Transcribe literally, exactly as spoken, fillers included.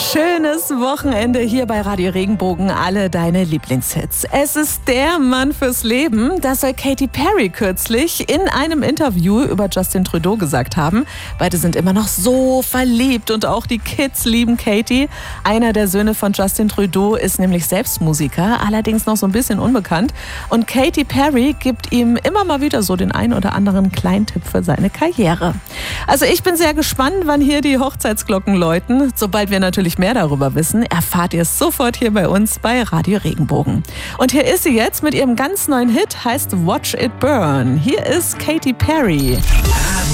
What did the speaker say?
schönes Wochenende hier bei Radio Regenbogen. Alle deine Lieblingshits. Es ist der Mann fürs Leben. Das soll Katy Perry kürzlich in einem Interview über Justin Trudeau gesagt haben. Beide sind immer noch so verliebt und auch die Kids lieben Katy. Einer der Söhne von Justin Trudeau ist nämlich selbst Musiker, allerdings noch so ein bisschen unbekannt. Und Katy Perry gibt ihm immer mal wieder so den ein oder anderen kleinen Tipp für seine Karriere. Also ich bin sehr gespannt, wann hier die Hochzeitsglocken läuten. Sobald wir natürlich mehr darüber wissen, erfahrt ihr es sofort hier bei uns bei Radio Regenbogen. Und hier ist sie jetzt mit ihrem ganz neuen Hit, heißt Watch It Burn. Hier ist Katy Perry.